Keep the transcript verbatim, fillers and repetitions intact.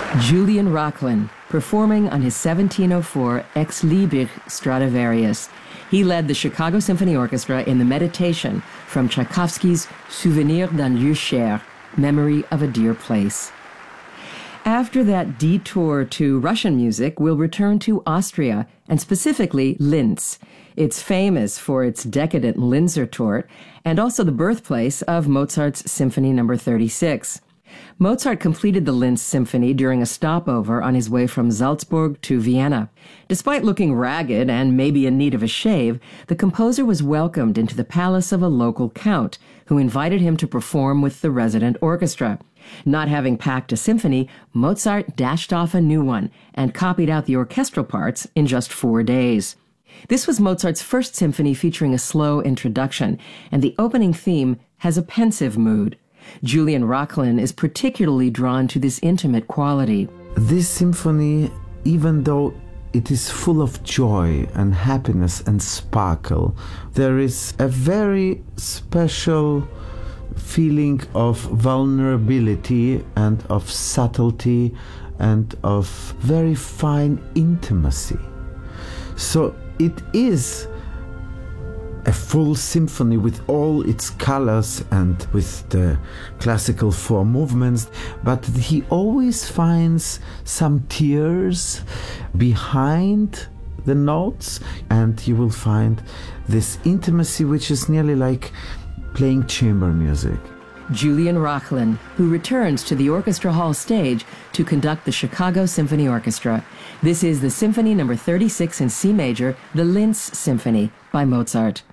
Julian Rochlin, performing on his seventeen oh four Ex Libris Stradivarius. He led the Chicago Symphony Orchestra in the meditation from Tchaikovsky's Souvenir d'un lieu cher, Memory of a Dear Place. After that detour to Russian music, we'll return to Austria, and specifically Linz. It's famous for its decadent Linzer Torte, and also the birthplace of Mozart's Symphony Number thirty-six. Mozart completed the Linz Symphony during a stopover on his way from Salzburg to Vienna. Despite looking ragged and maybe in need of a shave, the composer was welcomed into the palace of a local count, who invited him to perform with the resident orchestra. Not having packed a symphony, Mozart dashed off a new one and copied out the orchestral parts in just four days. This was Mozart's first symphony featuring a slow introduction, and the opening theme has a pensive mood. Julian Rochlin is particularly drawn to this intimate quality. This symphony, even though it is full of joy and happiness and sparkle, there is a very special feeling of vulnerability and of subtlety and of very fine intimacy. So it is a full symphony with all its colors and with the classical four movements, but he always finds some tears behind the notes, and you will find this intimacy which is nearly like playing chamber music. Julian Rochlin, who returns to the Orchestra Hall stage to conduct the Chicago Symphony Orchestra. This is the Symphony Number thirty-six in C major, the Linz Symphony by Mozart.